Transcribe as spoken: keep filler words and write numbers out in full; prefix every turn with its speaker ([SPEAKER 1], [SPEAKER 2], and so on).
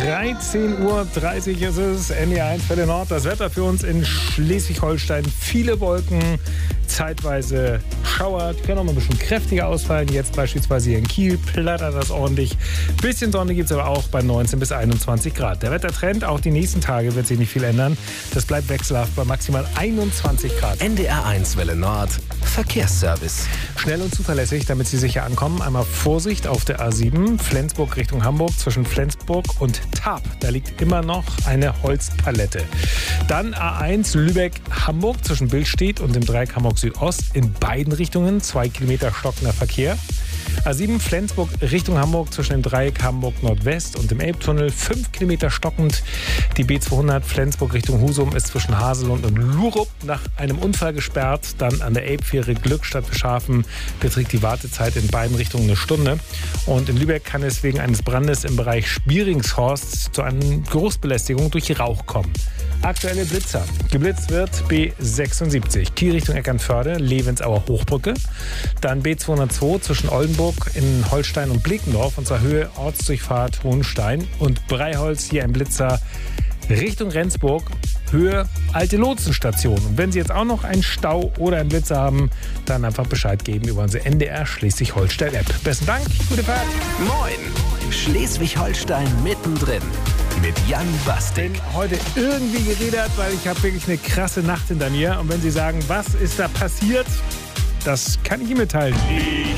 [SPEAKER 1] dreizehn Uhr dreißig ist es, N D R eins Welle Nord. Das Wetter für uns in Schleswig-Holstein. Viele Wolken, zeitweise Schauer. Die können auch mal ein bisschen kräftiger ausfallen. Jetzt beispielsweise hier in Kiel plattert das ordentlich. Bisschen Sonne gibt es aber auch bei neunzehn bis einundzwanzig Grad. Der Wettertrend, auch die nächsten Tage wird sich nicht viel ändern. Das bleibt wechselhaft bei maximal einundzwanzig Grad.
[SPEAKER 2] N D R eins Welle Nord, Verkehrsservice.
[SPEAKER 1] Schnell und zuverlässig, damit Sie sicher ankommen. Einmal Vorsicht auf der A sieben, Flensburg Richtung Hamburg, zwischen Flensburg und Tarp. Da liegt immer noch eine Holzpalette. Dann A eins Lübeck-Hamburg zwischen Billstedt und dem Dreieck Hamburg Südost. In beiden Richtungen zwei Kilometer stockender Verkehr. A sieben Flensburg Richtung Hamburg zwischen dem Dreieck Hamburg Nordwest und dem Elbtunnel fünf Kilometer stockend. Die B zweihundert Flensburg Richtung Husum ist zwischen Haselund und Lurup nach einem Unfall gesperrt. Dann an der Elbfähre Glückstadt Beschafen beträgt die Wartezeit in beiden Richtungen eine Stunde. Und in Lübeck kann es wegen eines Brandes im Bereich Spieringshorst zu einer Großbelästigung durch Rauch kommen. Aktuelle Blitzer. Geblitzt wird B sechsundsiebzig, Kiel Richtung Eckernförde, Levensauer Hochbrücke. Dann B zweihundertzwei zwischen Oldenburg in Holstein und Bлекendorf, und zwar Höhe Ortsdurchfahrt Hohenstein. Und Breiholz, hier ein Blitzer Richtung Rendsburg, Höhe Alte Lotsenstation. Und wenn Sie jetzt auch noch einen Stau oder einen Blitzer haben, dann einfach Bescheid geben über unsere N D R Schleswig-Holstein-App. Besten Dank, gute Fahrt.
[SPEAKER 2] Moin, Schleswig-Holstein mittendrin mit Jan Bastik.
[SPEAKER 1] Bin heute irgendwie geredet, weil ich habe wirklich eine krasse Nacht hinter mir. Und wenn Sie sagen, was ist da passiert, das kann ich Ihnen mitteilen.